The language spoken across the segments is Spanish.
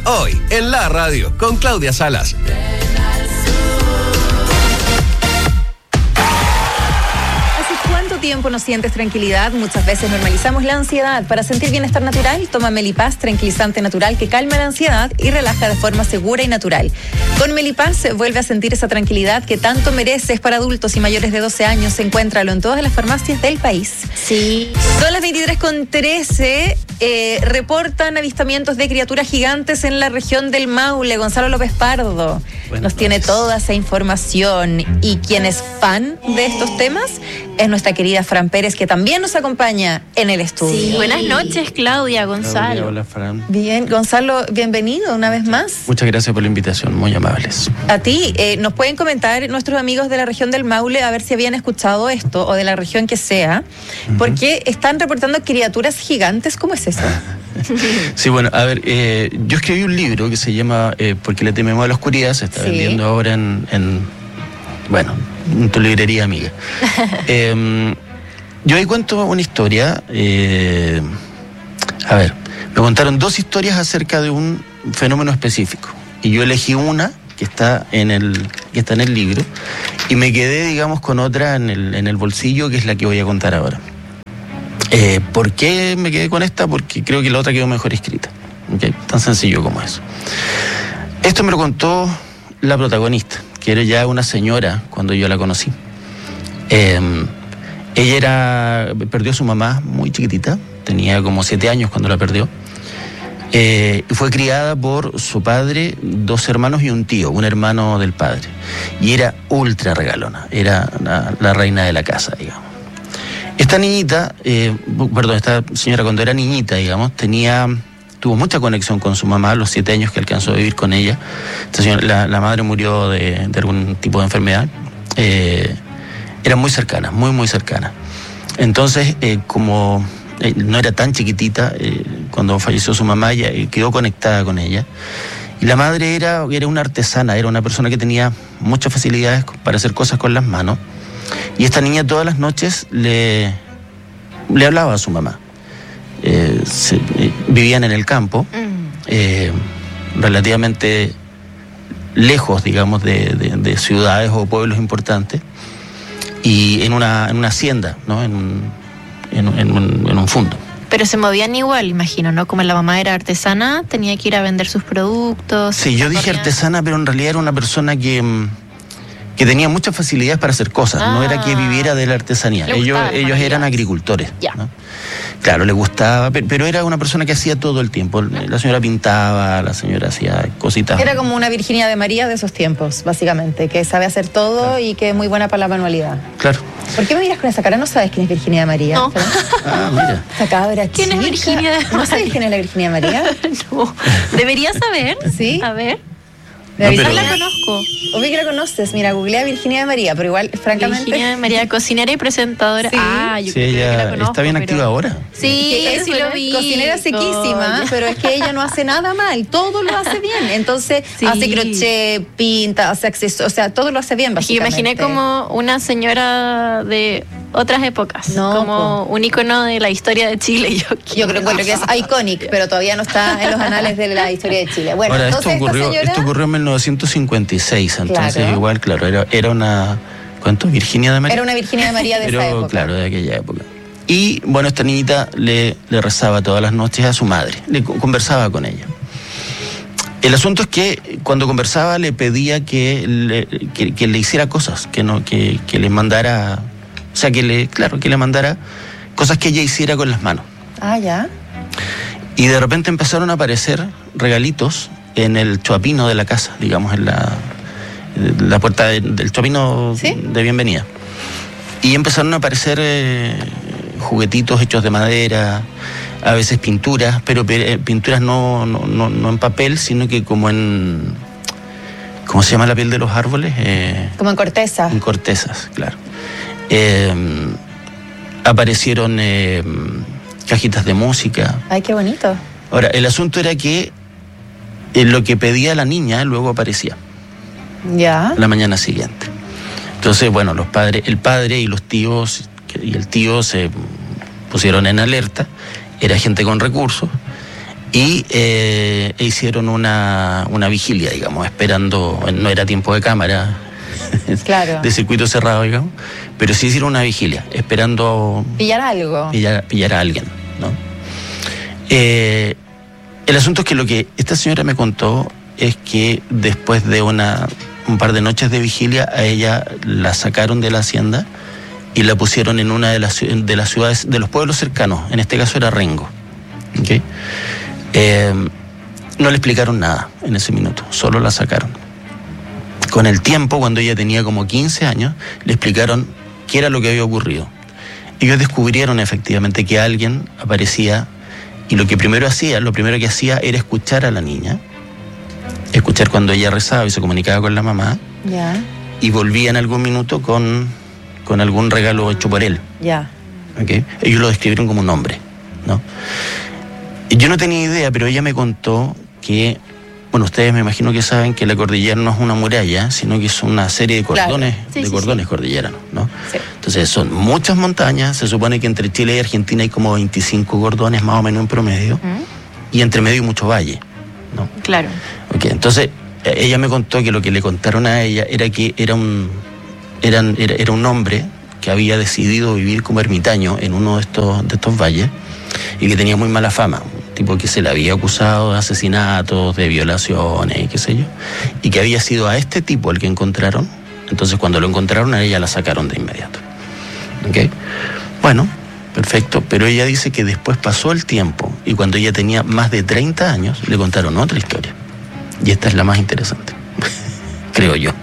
Hoy, en la radio, con Claudia Salas. Tiempo no sientes tranquilidad, muchas veces normalizamos la ansiedad. Para sentir bienestar natural, toma Melipaz, tranquilizante natural que calma la ansiedad y relaja de forma segura y natural. Con Melipaz vuelve a sentir esa tranquilidad que tanto mereces. Para adultos y mayores de 12 años, encuéntralo en todas las farmacias del país. Sí. Son las 23:13. Reportan avistamientos de criaturas gigantes en la región del Maule. Gonzalo López Pardo nos tiene toda esa información. Y quien es fan de estos temas es nuestra querida Fran Pérez, que también nos acompaña en el estudio. Sí. Buenas noches, Claudia, Gonzalo. Hola, Fran. Bien, Gonzalo, bienvenido una vez más. Muchas gracias por la invitación, muy amables. A ti, nos pueden comentar nuestros amigos de la región del Maule a ver si habían escuchado esto, o de la región que sea, porque están reportando criaturas gigantes. ¿Cómo es eso? Sí, bueno, a ver, yo escribí un libro que se llama Porque le tememos a la oscuridad, se está vendiendo ahora en tu librería amiga. Yo ahí cuento una historia. A ver, me contaron dos historias acerca de un fenómeno específico. Y yo elegí una que está en el libro y me quedé, digamos, con otra en el bolsillo, que es la que voy a contar ahora. ¿Por qué me quedé con esta? Porque creo que la otra quedó mejor escrita. ¿Okay? Tan sencillo como eso. Esto me lo contó la protagonista, que era ya una señora cuando yo la conocí. Ella perdió a su mamá muy chiquitita, tenía como 7 años cuando la perdió. Fue criada por su padre, 2 hermanos y un tío, un hermano del padre. Y era ultra regalona, era la reina de la casa, digamos. Esta niñita, esta señora cuando era niñita, digamos, tuvo mucha conexión con su mamá, los 7 años que alcanzó a vivir con ella. Esta señora, la madre murió de algún tipo de enfermedad. Era muy cercana, muy, muy cercana. Entonces, como no era tan chiquitita, cuando falleció su mamá, ella quedó conectada con ella. Y la madre era una artesana, era una persona que tenía muchas facilidades para hacer cosas con las manos. Y esta niña todas las noches le hablaba a su mamá. Vivían en el campo, relativamente lejos, digamos, de ciudades o pueblos importantes, y en una hacienda, ¿no? en un fondo. Pero se movían igual, imagino, ¿no? Como la mamá era artesana, tenía que ir a vender sus productos. Sí, yo dije artesana, pero en realidad era una persona que tenía muchas facilidades para hacer cosas, no era que viviera de la artesanía. Ellos eran agricultores, ¿no? Claro, le gustaba, pero era una persona que hacía todo el tiempo. La señora pintaba, la señora hacía cositas. Era como una Virginia de María de esos tiempos, básicamente, que sabe hacer todo, claro, y que es muy buena para la manualidad. Claro. ¿Por qué me miras con esa cara? ¿No sabes quién es Virginia de María? No. Mira. Esa cabra ¿Quién chica. es Virginia de María? ¿No sabes quién es la Virginia de María? No. Debería saber. ¿Sí? A ver. No, pero... la conozco. Obvio que la conoces. Mira, googlea Virginia de María, pero igual, francamente... Virginia de María, cocinera y presentadora. Sí. Yo sí, creo que la ella conozco, está bien activa ahora. Sí, sí lo vi. Cocinera sequísima, pero es que ella no hace nada mal, todo lo hace bien. Entonces, hace crochet, pinta, hace accesorios, o sea, todo lo hace bien, básicamente. Yo imaginé como una señora de otras épocas, como un icono de la historia de Chile. Yo creo que es iconic, pero todavía no está en los anales de la historia de Chile. Bueno, ahora, entonces esto ocurrió en 1956, entonces claro, igual, claro, era una... ¿Cuánto? ¿Virginia de María? Era una Virginia de María de esa época. Claro, de aquella época. Y bueno, esta niñita le rezaba todas las noches a su madre, conversaba con ella. El asunto es que cuando conversaba le pedía que le hiciera cosas, que le mandara, o sea, que le mandara cosas que ella hiciera con las manos. Ah, ya. Y de repente empezaron a aparecer regalitos en el choapino de la casa, digamos, en la puerta del choapino, ¿sí?, de bienvenida. Y empezaron a aparecer juguetitos hechos de madera, a veces pinturas, pero pinturas no en papel, sino que como en... ¿Cómo se llama la piel de los árboles? Como en corteza. En cortezas, claro. Aparecieron cajitas de música. Ay, qué bonito. Ahora, el asunto era que lo que pedía la niña luego aparecía. Ya. La mañana siguiente. Entonces, bueno, el padre y los tíos y el tío se pusieron en alerta. Era gente con recursos. Y hicieron una vigilia, digamos, esperando, no era tiempo de cámara, claro, de circuito cerrado, digamos, pero sí hicieron una vigilia, esperando pillar algo. Pillar a alguien, ¿no? El asunto es que lo que esta señora me contó es que después de un par de noches de vigilia, a ella la sacaron de la hacienda y la pusieron en una de las ciudades, de los pueblos cercanos, en este caso era Rengo. ¿Okay? No le explicaron nada en ese minuto, solo la sacaron. Con el tiempo, cuando ella tenía como 15 años, le explicaron qué era lo que había ocurrido. Ellos descubrieron efectivamente que alguien aparecía y lo primero que hacía era escuchar a la niña, escuchar cuando ella rezaba y se comunicaba con la mamá, y volvía en algún minuto con algún regalo hecho por él. ¿Okay? Ellos lo describieron como un hombre, ¿no? Yo no tenía idea, pero ella me contó que, bueno, ustedes me imagino que saben que la cordillera no es una muralla, sino que es una serie de cordones, cordilleranos, ¿no? Sí. Entonces son muchas montañas, se supone que entre Chile y Argentina hay como 25 cordones más o menos en promedio, y entre medio mucho valle, ¿no? Claro. Okay, entonces ella me contó que lo que le contaron a ella era que era un hombre que había decidido vivir como ermitaño en uno de estos valles y que tenía muy mala fama. Tipo que se le había acusado de asesinatos, de violaciones y qué sé yo, y que había sido a este tipo el que encontraron. Entonces cuando lo encontraron a ella la sacaron de inmediato. ¿Okay? Bueno, perfecto, pero ella dice que después pasó el tiempo y cuando ella tenía más de 30 años le contaron otra historia, y esta es la más interesante creo yo.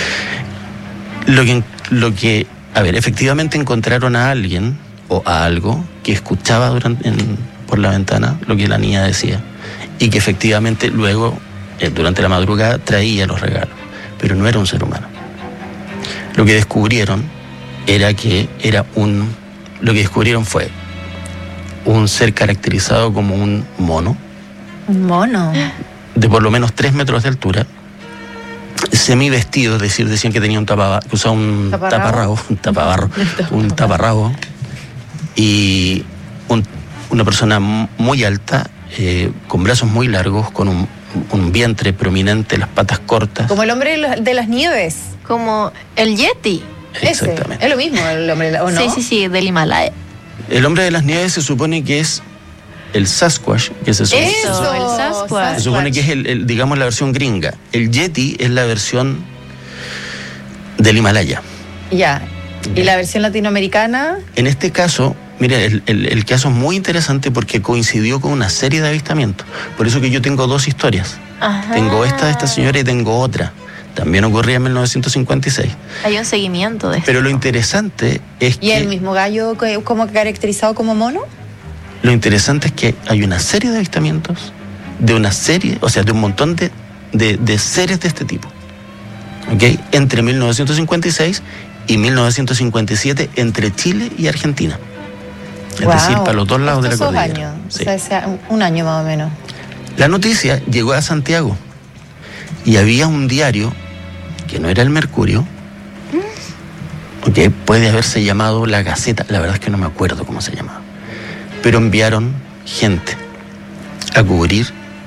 Efectivamente encontraron a alguien o a algo que escuchaba por la ventana lo que la niña decía y que efectivamente luego, durante la madrugada, traía los regalos, pero no era un ser humano. Lo que descubrieron fue un ser caracterizado como un mono. ¿Un mono? De por lo menos 3 metros de altura, semivestido, es decir, decían que tenía un taparrabo, y una persona muy alta, con brazos muy largos, con un vientre prominente, las patas cortas. Como el hombre de las nieves. Como el Yeti. Exactamente. Es lo mismo el hombre, ¿o no? Sí, del Himalaya. El hombre de las nieves se supone que es el Sasquatch, que se supone. Eso, el Sasquatch. Se supone que es digamos la versión gringa. El Yeti es la versión del Himalaya. Ya. ¿Y la versión latinoamericana? En este caso, mire, el caso es muy interesante porque coincidió con una serie de avistamientos. Por eso que yo tengo 2 historias. Ajá. Tengo esta de esta señora y tengo otra. También ocurría en 1956. Hay un seguimiento de esto. Pero lo interesante es que... ¿Y el mismo gallo como caracterizado como mono? Lo interesante es que hay una serie de avistamientos de un montón de seres de este tipo. ¿Okay? Entre 1956 y 1957 entre Chile y Argentina. Es decir, para los dos lados de la cordillera. Años, sí. O sea, un año más o menos. La noticia llegó a Santiago y había un diario que no era el Mercurio, que puede haberse llamado La Gaceta, la verdad es que no me acuerdo cómo se llamaba, pero enviaron gente a cubrir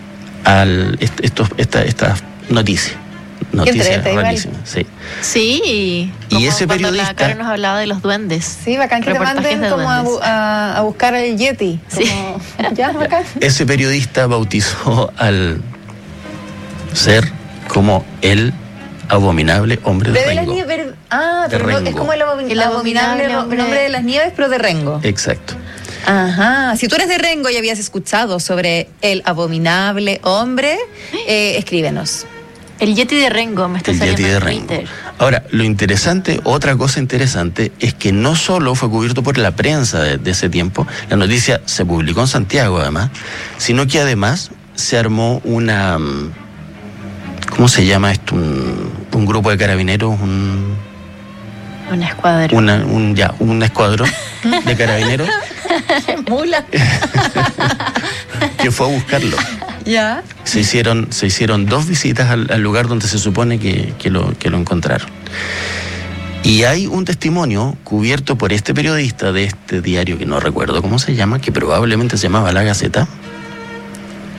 estas noticias. Noticias rarísimas, sí. Sí, y ese periodista... La Karen nos hablaba de los duendes. Sí, bacán que te manden como a buscar el Yeti. Sí. Ya, bacán. Ese periodista bautizó al ser como el abominable hombre de Rengo. Pero no, es como el abominable hombre de las nieves, pero de Rengo. Exacto. Ajá. Si tú eres de Rengo y habías escuchado sobre el abominable hombre, escríbenos. El Yeti de Rengo me está saliendo en Twitter. Ahora, otra cosa interesante es que no solo fue cubierto por la prensa de ese tiempo, la noticia se publicó en Santiago además, sino que además se armó una... ¿Cómo se llama esto? Un grupo de carabineros, un escuadrón. Un escuadrón de carabineros. Mula. Que fue a buscarlo. Ya. Se hicieron 2 visitas al lugar donde se supone que lo encontraron. Y hay un testimonio cubierto por este periodista de este diario, que no recuerdo cómo se llama, que probablemente se llamaba La Gaceta,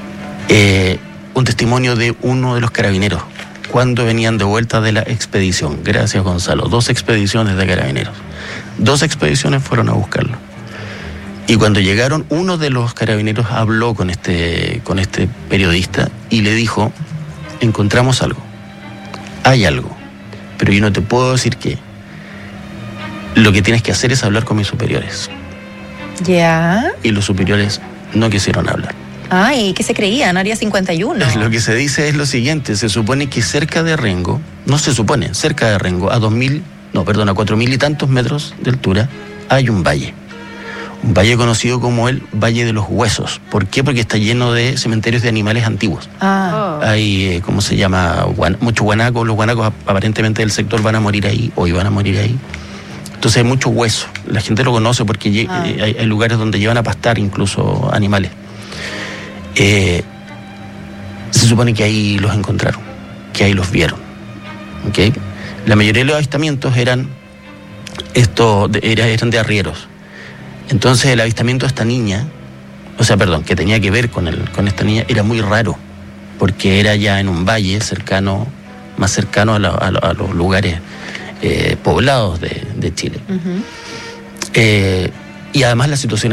Un testimonio de uno de los carabineros cuando venían de vuelta de la expedición. Gracias, Gonzalo. 2 expediciones de carabineros. 2 expediciones fueron a buscarlo. Y cuando llegaron, uno de los carabineros habló con este periodista y le dijo: encontramos algo, hay algo, pero yo no te puedo decir qué. Lo que tienes que hacer es hablar con mis superiores. Ya. Y los superiores no quisieron hablar. Ay, ¿qué se creían? Área 51. Lo que se dice es lo siguiente: se supone que cerca de Rengo, cerca de Rengo, a 4.000 y tantos metros de altura, hay un valle. Un valle conocido como el Valle de los Huesos. ¿Por qué? Porque está lleno de cementerios de animales antiguos. Hay, ¿cómo se llama? Muchos guanacos. Los guanacos aparentemente del sector van a morir ahí, o iban a morir ahí. Entonces hay mucho hueso. La gente lo conoce porque hay lugares donde llevan a pastar incluso animales. Se supone que ahí los encontraron, que ahí los vieron. ¿Okay? La mayoría de los avistamientos eran de arrieros. Entonces el avistamiento de esta niña, que tenía que ver con esta niña, era muy raro, porque era ya en un valle más cercano a los lugares poblados de Chile. Y además la situación